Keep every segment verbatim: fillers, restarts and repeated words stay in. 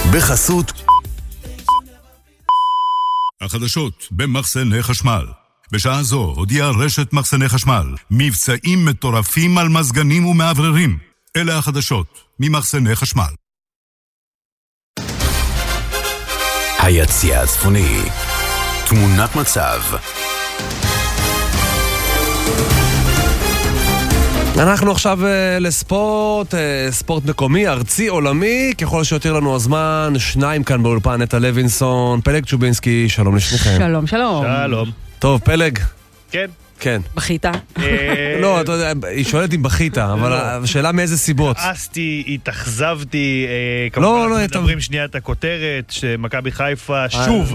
בחסות החדשות במחסני חשמל. בשעה זו הודיעה רשת מחסני חשמל מבצעים מטורפים על מזגנים ומעבררים. אלה החדשות ממחסני חשמל. היציע הצפוני, תמונת מצב. אנחנו עכשיו לספורט, ספורט מקומי, ארצי, עולמי, ככל שיותר לנו הזמן, שניים כאן באולפן, נטע לוינסון, פלג צ'ובינסקי, שלום לשניכם. שלום, שלום. שלום. טוב, פלג. כן. כן. בחיתה. לא, אתה יודע, היא שואלת אם בחיתה, אבל השאלה מאיזה סיבות. כעסתי, התאכזבתי, לא, לא, כמובן מדברים שנייה את הכותרת, שמכבי חיפה שוב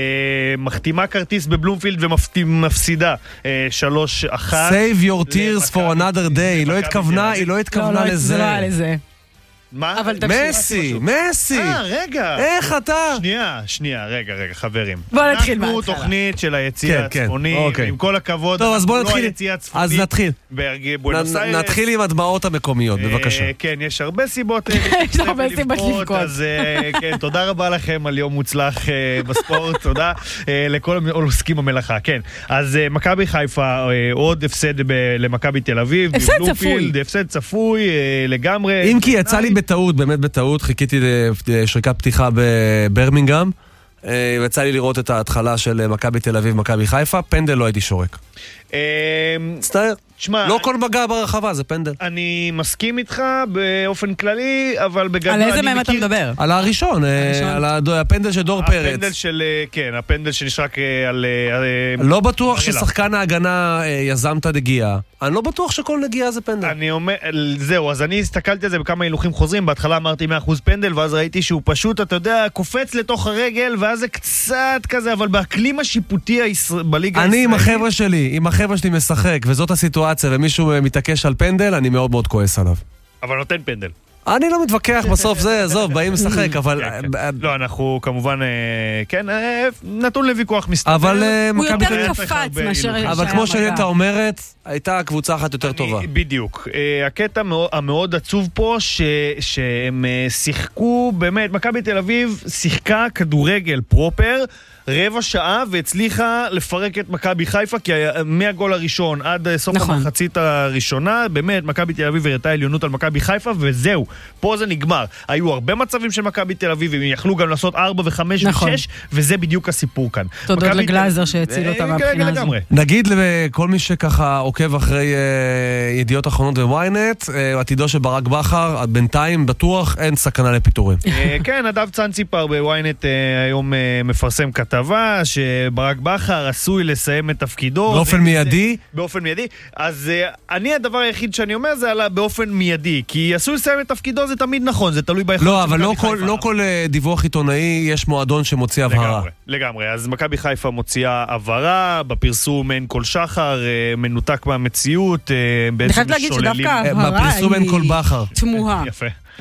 מחתימה כרטיס בבלומפילד ומפסידה שלוש אחת. Save your tears for another day, היא לא התכוונה, היא לא התכוונה לזה. זה לא היה לזה. מה? מסי, מסי. אה, רגע. איך אתה? שנייה, שנייה, רגע, רגע, חברים. בוא נתחיל אנחנו בהתחלה. תוכנית של היציע הצפוני, עם כל הכבוד. טוב, אז בוא נתחיל. אז נתחיל. בבואנוס איירס. נתחיל עם הדמעות המקומיות, בבקשה. כן, יש הרבה סיבות יש הרבה סיבות לבכות. אז כן, תודה רבה לכם על יום מוצלח בספורט, תודה לכל העוסקים במלאכה, כן. אז מכבי חיפה, עוד הפסד למכבי תל אביב. הפסד צפוי. הפסד צפוי לגמרי. אם כי יצא לי בטעות, באמת בטעות, חיכיתי לשריקת פתיחה בברמינגהאם, ויצא לי לראות את ההתחלה של מכבי תל אביב, מכבי חיפה, פנדל לא הייתי שורק. מצטער. תשמע, לא כל מגע ברחבה, זה פנדל. אני מסכים איתך באופן כללי, אבל בגדול על אני איזה מכיר... מהם אתה מדבר? על הראשון, על הפנדל של דור פרץ. הפנדל של, כן, הפנדל שנשרק על... לא בטוח ששחקן ההגנה יזם את הנגיעה. אני לא בטוח שכל נגיעה זה פנדל. אני אומר, זהו, אז אני הסתכלתי על זה בכמה הילוכים חוזרים, בהתחלה אמרתי מאה אחוז פנדל, ואז ראיתי שהוא פשוט, אתה יודע, קופץ לתוך הרגל, ואז זה קצת כזה, אבל באקלים השיפוטי בליגה אני עם הישראלית... החבר'ה שלי, עם החבר'ה שלי משחק, וזאת הסיטואציה, ומישהו מתעקש על פנדל, אני מאוד מאוד כועס עליו. אבל נותן פנדל. אני לא מתווכח, בסוף זה, עזוב, באים לשחק, אבל... לא, אנחנו כמובן, כן, נתון לוויכוח מסתבר. אבל... הוא יותר קפץ מאשר... אבל כמו שנטע אומרת, הייתה קבוצה אחת יותר טובה. בדיוק. הקטע המאוד עצוב פה, שהם שיחקו, באמת, מכבי תל אביב שיחקה כדורגל פרופר, רבע שעה והצליחה לפרק את מכבי חיפה, כי מהגול הראשון עד סוף נכון. המחצית הראשונה, באמת, מכבי תל אביב הראתה עליונות על מכבי חיפה, וזהו, פה זה נגמר. היו הרבה מצבים של מכבי תל אביב, הם יכלו גם לעשות ארבע וחמש נכון. ושש, וזה בדיוק הסיפור כאן. תודות לגלאזר שהציל אותה מהבחינה הזו. נגיד לכל מי שככה עוקב אחרי uh, ידיעות אחרונות וויינט, uh, עתידו של ברק בכר, בינתיים בטוח אין סכנה לפיטורים. כן, נדב צאנציפר בוויינט היום מפרסם כתב, שברק בכר עשוי לסיים את תפקידו באופן מיידי? באופן מיידי. אז אני הדבר היחיד שאני אומר זה על באופן מיידי, כי עשוי לסיים את תפקידו זה תמיד נכון, זה תלוי ביכולת. לא, אבל לא כל, לא כל דיווח עיתונאי יש מועדון שמוציא הבהרה. לגמרי, לגמרי. אז מכבי חיפה מוציאה הבהרה, בפרסום אין כל שחר, מנותק מהמציאות. אני חייבת להגיד שדווקא ההבהרה היא תמוהה. יפה.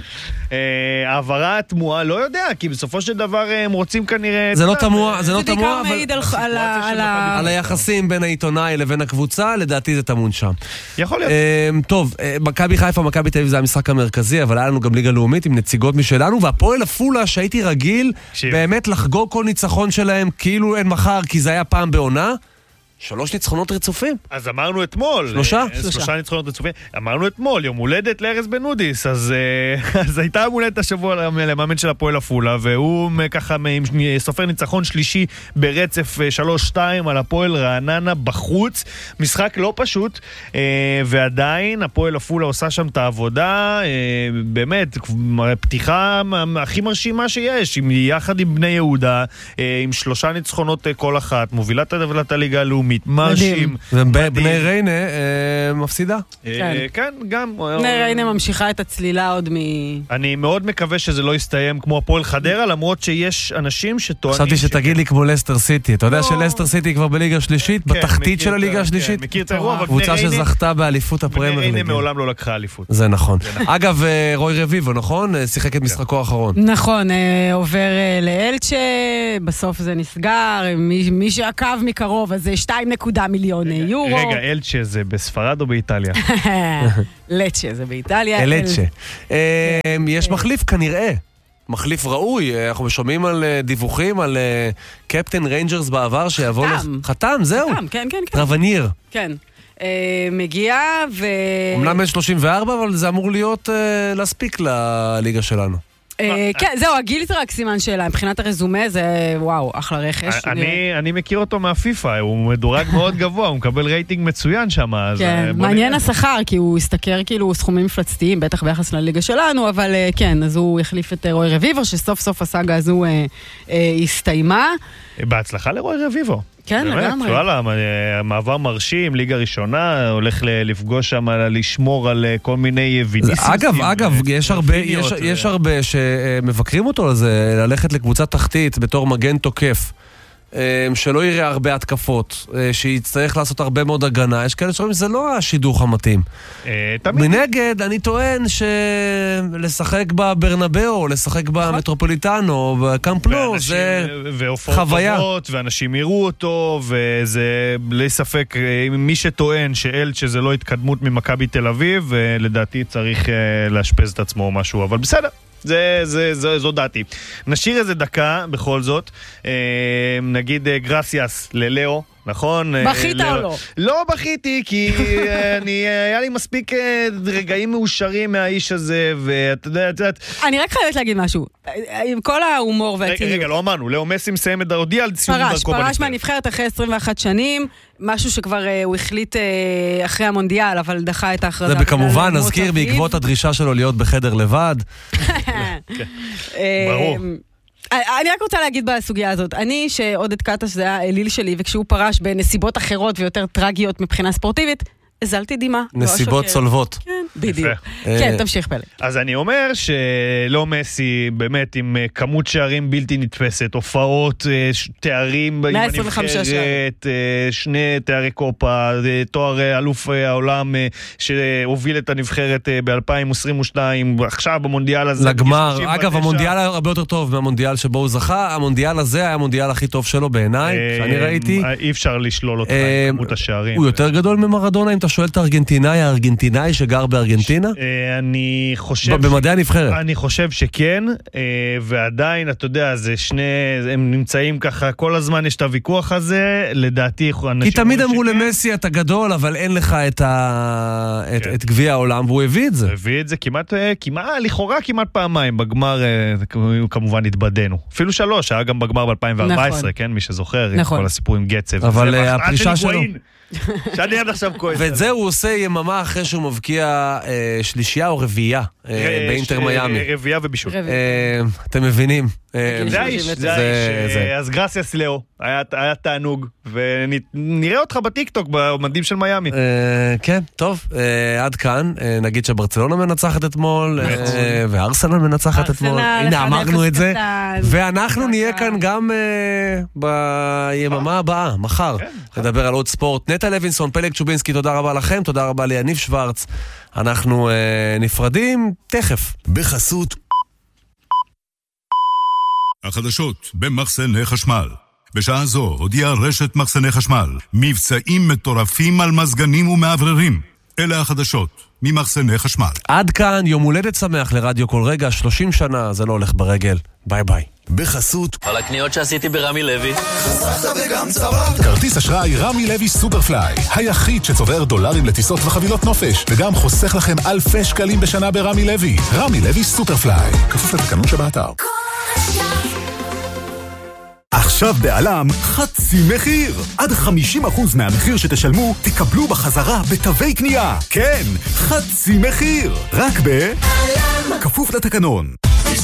העברה התמוהה, לא יודע, כי בסופו של דבר הם רוצים כנראה... זה לא תמוה, זה לא תמוה, זה בעיקר מעיד על היחסים בין העיתונאי לבין הקבוצה, לדעתי זה תמון שם. יכול להיות. טוב, מכבי חיפה, מכבי תל אביב זה המשחק המרכזי, אבל היה לנו גם ליגה לאומית עם נציגות משלנו, והפועל עפולה שהייתי רגיל באמת לחגוג כל ניצחון שלהם כאילו אין מחר, כי זה היה פעם בעונה. שלוש ניצחונות רצופים. אז אמרנו אתמול. שלושה? שלושה ניצחונות רצופים. אמרנו אתמול, יום הולדת לארז בן אודיס, אז, אז הייתה יום הולדת השבוע למאמן של הפועל עפולה, והוא ככה סופר ניצחון שלישי ברצף שלוש שתיים על הפועל רעננה בחוץ. משחק לא פשוט, ועדיין הפועל עפולה עושה שם את העבודה, באמת, פתיחה הכי מרשימה שיש, יחד עם בני יהודה, עם שלושה ניצחונות כל אחת, מובילת את הליגה הלאומית. מרשים. ובני ריינה מפסידה. כן, גם. בני ריינה ממשיכה את הצלילה עוד מ... אני מאוד מקווה שזה לא יסתיים כמו הפועל חדרה, למרות שיש אנשים שטוענים... חשבתי שתגיד לי כמו לסטר סיטי. אתה יודע שלסטר סיטי כבר בליגה השלישית, בתחתית של הליגה השלישית? מכיר את הרוב, אבל קבוצה שזכתה באליפות הפרמייר ליג. בני ריינה מעולם לא לקחה אליפות. זה נכון. אגב, רוי רביבו, נכון? שיחק את משחקו האחרון. נכון, עובר לאלצ'ה, בסוף זה נסגר, מי שעקב מקרוב, אז זה שתיים נקודה מיליון יורו. רגע, אלצ'ה זה בספרד או באיטליה? לצ'ה זה באיטליה. אלצ'ה. יש מחליף כנראה. מחליף ראוי, אנחנו שומעים על דיווחים על קפטן ריינג'רס בעבר שיבוא... חתם. חתם, זהו. חתם, כן, כן, כן. טרווניר. כן. מגיע ו... אומנם בן שלושים וארבע, אבל זה אמור להיות להספיק לליגה שלנו. כן, זהו, הגיל זה רק סימן שאלה, מבחינת הרזומה זה וואו, אחלה רכש. אני מכיר אותו מהפיפה, הוא מדורג מאוד גבוה, הוא מקבל רייטינג מצוין שם. כן, מעניין השכר, כי הוא הסתכר כאילו סכומים מפלצתיים, בטח ביחס לליגה שלנו, אבל כן, אז הוא החליף את רוי רביבו, שסוף סוף הסאגה הזו הסתיימה. בהצלחה לרוי רביבו. כן, לגמרי. וואלה, מעבר מרשים, ליגה ראשונה, הולך לפגוש שם, לשמור על כל מיני ויניסיסטים. אגב, אגב, יש הרבה שמבקרים אותו על זה, ללכת לקבוצה תחתית בתור מגן תוקף, שלא יראה הרבה התקפות, שיצטרך לעשות הרבה מאוד הגנה. יש כאלה שאומרים, זה לא השידוך המתאים. מנגד, אני טוען שלשחק בברנבאו, לשחק במטרופוליטנו, בקאמפ נו, זה חוויה. ואנשים יראו אותו, וזה בלי ספק, מי שטוען שאלט שזה לא התקדמות ממכבי תל אביב, לדעתי צריך להשפז את עצמו או משהו, אבל בסדר. זה, זה, זה, זו דעתי. נשאיר איזה דקה, בכל זאת. אה, נגיד גרסיאס ללאו, נכון? בכית או לא? לא בכיתי, כי אני, היה לי מספיק רגעים מאושרים מהאיש הזה, ואתה יודע, את יודעת... אני רק חייבת להגיד משהו. עם כל ההומור והציניות. רגע, לא אמרנו, לאו מסי מסיים את הודיע על סיום דרכו בנבחרת. פרש מהנבחרת אחרי עשרים ואחת שנים, משהו שכבר הוא החליט אחרי המונדיאל, אבל דחה את ההכרזה. זה בכמובן, נזכיר בעקבות הדרישה שלו להיות בחדר לבד. ברור. אני רק רוצה להגיד בסוגיה הזאת, אני שעודד קטש זה היה אליל שלי, וכשהוא פרש בנסיבות אחרות ויותר טרגיות מבחינה ספורטיבית, הזלתי דימה. נסיבות צולבות. כן, בדיוק. כן, תמשיך פלג. אז אני אומר שלא מסי באמת עם כמות שערים בלתי נתפסת, הופעות, תארים בנבחרת, שני תארי קופה, תואר אלוף העולם שהוביל את הנבחרת ב-אלפיים עשרים ושתיים, עכשיו במונדיאל הזה. לגמר, אגב המונדיאל הרבה יותר טוב מהמונדיאל שבו הוא זכה, המונדיאל הזה היה המונדיאל הכי טוב שלו בעיניי, שאני ראיתי. אי אפשר לשלול אותך עם כמות השערים. הוא יותר גדול ממרדונה אם אתה שואל את הארגנטינאי, הארגנטינאי שגר בארגנטינה? אני חושב... במדעי הנבחרת. אני חושב שכן, ועדיין, אתה יודע, זה שני... הם נמצאים ככה, כל הזמן יש את הוויכוח הזה, לדעתי... כי תמיד אמרו למסי, אתה גדול, אבל אין לך את גביע העולם, והוא הביא את זה. הוא הביא את זה כמעט, לכאורה כמעט פעמיים, בגמר כמובן התבדנו. אפילו שלוש, היה גם בגמר ב-אלפיים וארבע עשרה, כן? מי זוכר, כל הסיפור עם גצב. אבל הפרישה שלו... שאני עד עכשיו כועס. ואת זה הוא עושה יממה אחרי שהוא מבקיע שלישייה או רביעייה באינטר מיאמי. רביעייה ובישול. אתם מבינים. זה האיש, זה האיש. אז גרסיאס לאו, היה תענוג, ונראה אותך בטיקטוק במדים של מיאמי. כן, טוב, עד כאן, נגיד שברצלונה מנצחת אתמול, וארסנל מנצחת אתמול, הנה אמרנו את זה, ואנחנו נהיה כאן גם ביממה הבאה, מחר, נדבר על עוד ספורט. נטע לוינסון, פלג צ'ובינסקי, תודה רבה לכם, תודה רבה ליניב שוורץ, אנחנו נפרדים תכף. בחסות החדשות במחסני חשמל. בשעה זו הודיעה רשת מחסני חשמל מבצעים מטורפים על מזגנים ומעבררים. אלה החדשות ממחסני חשמל. עד כאן יום הולדת שמח לרדיו כל רגע, שלושים שנה, זה לא הולך ברגל. ביי ביי. בחסות על הקניות שעשיתי ברמי לוי. חסכת וגם צברת. כרטיס אשראי רמי לוי סופרפליי, היחיד שצובר דולרים לטיסות וחבילות נופש, וגם חוסך לכם אלפי שקלים בשנה ברמי לוי. רמי לוי סופרפליי, כפוף לתקנון שבאתר. עכשיו בעלם חצי מחיר. עד חמישים אחוז מהמחיר שתשלמו תקבלו בחזרה בתווי קנייה. כן, חצי מחיר. רק בעלם. כפוף לתקנון.